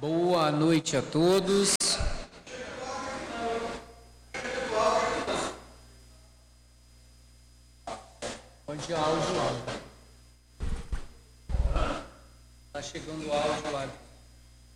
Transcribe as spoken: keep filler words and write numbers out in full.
Boa noite a todos. Onde áudio lá? Tá chegando o áudio lá.